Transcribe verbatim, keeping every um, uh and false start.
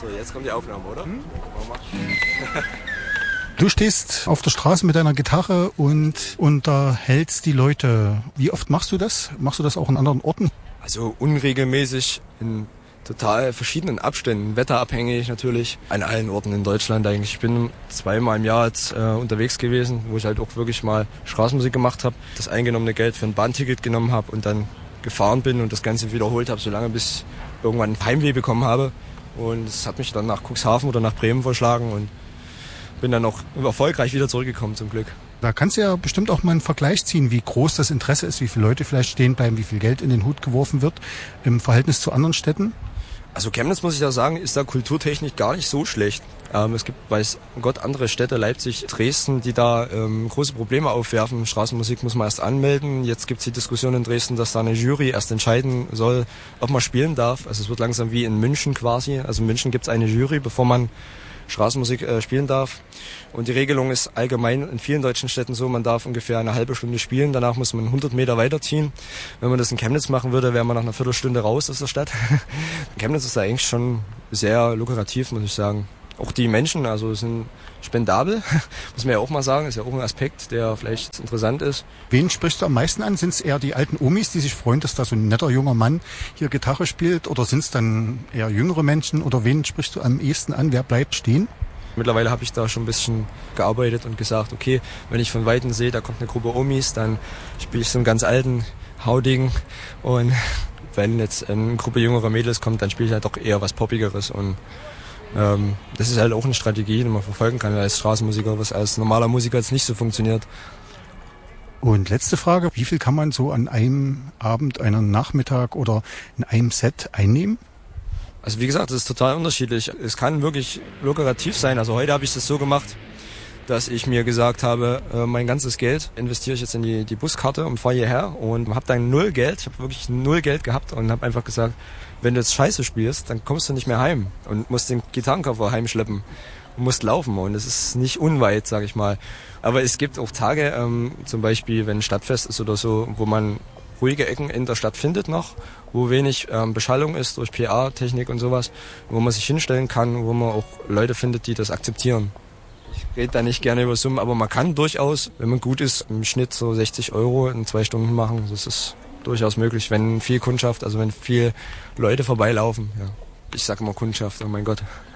So, jetzt kommt die Aufnahme, oder? Hm? Du stehst auf der Straße mit deiner Gitarre und unterhältst die Leute. Wie oft machst du das? Machst du das auch in anderen Orten? Also unregelmäßig, in total verschiedenen Abständen, wetterabhängig natürlich, an allen Orten in Deutschland eigentlich. Ich bin zweimal im Jahr jetzt äh, unterwegs gewesen, wo ich halt auch wirklich mal Straßenmusik gemacht habe, das eingenommene Geld für ein Bahnticket genommen habe und dann gefahren bin und das Ganze wiederholt habe, solange bis ich irgendwann ein Heimweh bekommen habe. Und es hat mich dann nach Cuxhaven oder nach Bremen verschlagen und bin dann auch erfolgreich wieder zurückgekommen zum Glück. Da kannst du ja bestimmt auch mal einen Vergleich ziehen, wie groß das Interesse ist, wie viele Leute vielleicht stehen bleiben, wie viel Geld in den Hut geworfen wird im Verhältnis zu anderen Städten. Also Chemnitz, muss ich ja sagen, ist da kulturtechnisch gar nicht so schlecht. Ähm, es gibt, weiß Gott, andere Städte, Leipzig, Dresden, die da ähm, große Probleme aufwerfen. Straßenmusik muss man erst anmelden. Jetzt gibt es die Diskussion in Dresden, dass da eine Jury erst entscheiden soll, ob man spielen darf. Also es wird langsam wie in München quasi. Also in München gibt es eine Jury, bevor man Straßenmusik äh, spielen darf. Und die Regelung ist allgemein in vielen deutschen Städten so, man darf ungefähr eine halbe Stunde spielen, danach muss man hundert Meter weiterziehen. Wenn man das in Chemnitz machen würde, wäre man nach einer Viertelstunde raus aus der Stadt. Chemnitz ist da eigentlich schon sehr lukrativ, muss ich sagen. Auch die Menschen, also sind spendabel, muss man ja auch mal sagen, ist ja auch ein Aspekt, der vielleicht interessant ist. Wen sprichst du am meisten an? Sind es eher die alten Omis, die sich freuen, dass da so ein netter junger Mann hier Gitarre spielt? Oder sind es dann eher jüngere Menschen? Oder wen sprichst du am ehesten an? Wer bleibt stehen? Mittlerweile habe ich da schon ein bisschen gearbeitet und gesagt, okay, wenn ich von Weitem sehe, da kommt eine Gruppe Omis, dann spiele ich so einen ganz alten, haudigen. Und wenn jetzt eine Gruppe jüngerer Mädels kommt, dann spiele ich halt doch eher was Poppigeres. Und ähm, das ist halt auch eine Strategie, die man verfolgen kann als Straßenmusiker, was als normaler Musiker jetzt nicht so funktioniert. Und letzte Frage, wie viel kann man so an einem Abend, einem Nachmittag oder in einem Set einnehmen? Also wie gesagt, das ist total unterschiedlich. Es kann wirklich lukrativ sein. Also heute habe ich das so gemacht, dass ich mir gesagt habe, mein ganzes Geld investiere ich jetzt in die, die Buskarte und fahre hierher und habe dann null Geld. Ich habe wirklich null Geld gehabt und habe einfach gesagt, wenn du jetzt Scheiße spielst, dann kommst du nicht mehr heim und musst den Gitarrenkoffer heimschleppen und musst laufen. Und es ist nicht unweit, sag ich mal. Aber es gibt auch Tage, ähm, zum Beispiel, wenn ein Stadtfest ist oder so, wo man ruhige Ecken in der Stadt findet noch, wo wenig ähm, Beschallung ist durch P A-Technik und sowas, wo man sich hinstellen kann, wo man auch Leute findet, die das akzeptieren. Ich rede da nicht gerne über Summen, aber man kann durchaus, wenn man gut ist, im Schnitt so sechzig Euro in zwei Stunden machen. Das ist durchaus möglich, wenn viel Kundschaft, also wenn viel Leute vorbeilaufen. Ja. Ich sage immer Kundschaft, oh mein Gott.